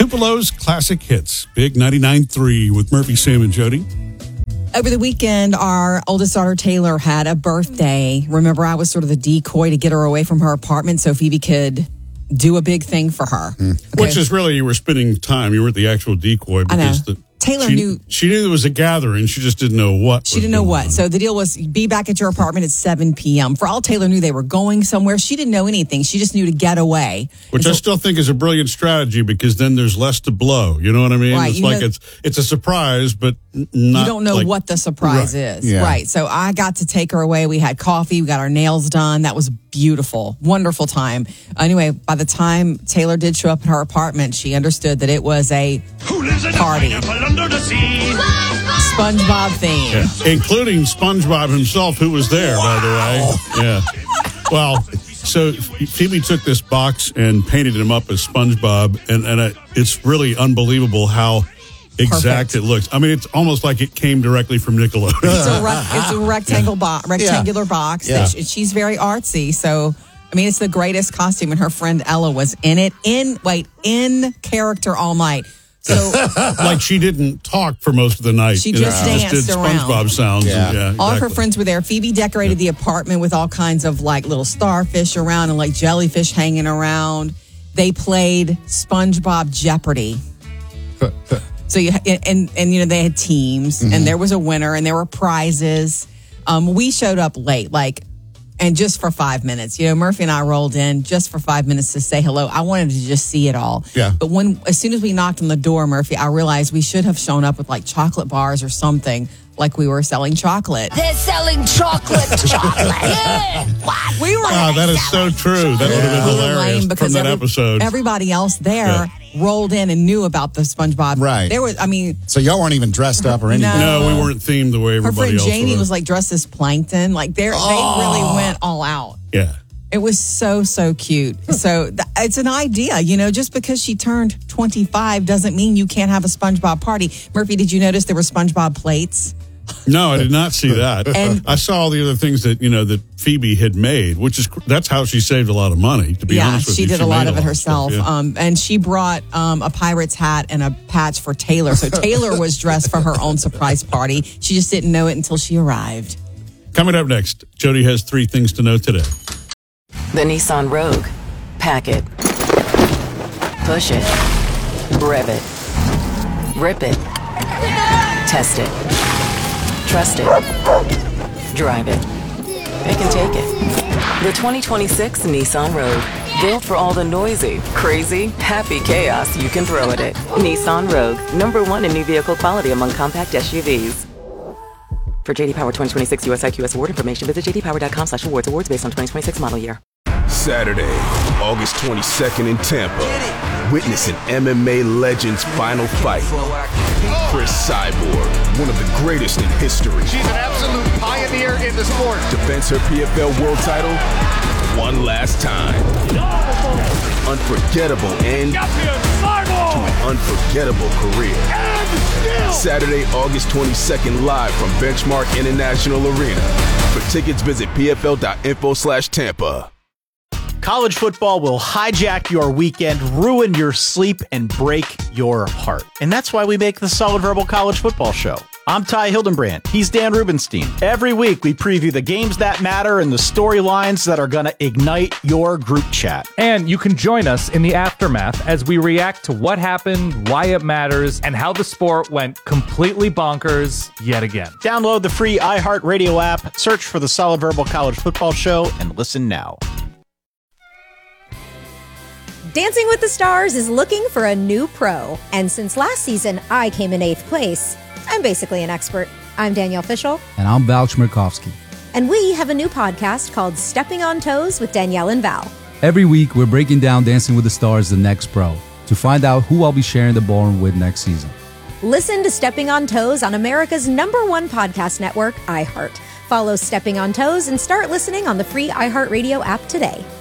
Tupelo's Classic Hits. Big 99.3 with Murphy, Sam, and Jody. Over the weekend, our oldest daughter, Taylor, had a birthday. Remember, I was sort of the decoy to get her away from her apartment so Phoebe could do a big thing for her. Okay. Which is really, you were spending time. You weren't the actual decoy. Because Taylor knew. She knew there was a gathering. She just didn't know what. She didn't know what. So the deal was be back at your apartment at 7 p.m. For all Taylor knew, they were going somewhere. She didn't know anything. She just knew to get away. Which I still think is a brilliant strategy because then there's less to blow. You know what I mean? Right, it's like it's a surprise, but not. You don't know what the surprise is. Yeah. Right. So I got to take her away. We had coffee. We got our nails done. That was beautiful. Wonderful time. Anyway, by the time Taylor did show up at her apartment, she understood that it was a party. Under the sea? SpongeBob theme. Yeah. Including SpongeBob himself, who was there, by the way. Yeah. Well, so Phoebe took this box and painted him up as SpongeBob, and it's really unbelievable how exact it looks. I mean, it's almost like it came directly from Nickelodeon. It's a rectangular box. Yeah. That she's very artsy, so I mean, it's the greatest costume, and her friend Ella was in it in character all night. So, like she didn't talk for most of the night. She just danced did SpongeBob around. sounds. Yeah. Exactly. All of her friends were there. Phoebe decorated the apartment with all kinds of like little starfish around and like jellyfish hanging around. They played SpongeBob Jeopardy. So you they had teams and there was a winner and there were prizes. We showed up late, and just for 5 minutes. Murphy and I rolled in just for 5 minutes to say hello. I wanted to just see it all. Yeah. But as soon as we knocked on the door, Murphy, I realized we should have shown up with like chocolate bars or something, like we were selling chocolate. They're selling chocolate. Yeah. What? We were. Wow, that is so true. That would have been hilarious because from that episode. Everybody else there rolled in and knew about the SpongeBob. Right. There was, So y'all weren't even dressed up or anything? No, we weren't themed the way her everybody friend else Janie was like dressed as Plankton. Like they really went all out. Yeah. It was so cute. So it's an idea, just because she turned 25 doesn't mean you can't have a SpongeBob party. Murphy, did you notice there were SpongeBob plates? No, I did not see that. And I saw all the other things that that Phoebe had made, that's how she saved a lot of money. To be honest with you, she did a lot of it stuff, herself. yeah. And she brought a pirate's hat and a patch for Taylor. So Taylor was dressed for her own surprise party. She just didn't know it until she arrived. Coming up next, Jody has 3 things to know today. The Nissan Rogue. Pack it. Push it. Rev it. Rip it. Test it. Trust it. Drive it. Pick and take it. The 2026 Nissan Rogue. Built for all the noisy, crazy, happy chaos you can throw at it. Nissan Rogue. #1 in new vehicle quality among compact SUVs. For JD Power 2026 US IQS award information, visit jdpower.com/awards. Awards based on 2026 model year. Saturday, August 22nd in Tampa. Witness an MMA legend's final fight. Chris Cyborg, one of the greatest in history. She's an absolute pioneer in the sport. Defends her PFL world title one last time. Unforgettable end to an unforgettable career. Saturday, August 22nd, live from Benchmark International Arena. For tickets, visit pfl.info/Tampa. College football will hijack your weekend, ruin your sleep, and break your heart. And that's why we make the Solid Verbal College Football Show. I'm Ty Hildenbrand. He's Dan Rubenstein. Every week, we preview the games that matter and the storylines that are going to ignite your group chat. And you can join us in the aftermath as we react to what happened, why it matters, and how the sport went completely bonkers yet again. Download the free iHeartRadio app, search for the Solid Verbal College Football Show, and listen now. Dancing with the Stars is looking for a new pro. And since last season, I came in 8th place. I'm basically an expert. I'm Danielle Fishel. And I'm Val Chmerkovsky. And we have a new podcast called Stepping on Toes with Danielle and Val. Every week, we're breaking down Dancing with the Stars, the next pro, to find out who I'll be sharing the ballroom with next season. Listen to Stepping on Toes on America's #1 podcast network, iHeart. Follow Stepping on Toes and start listening on the free iHeartRadio app today.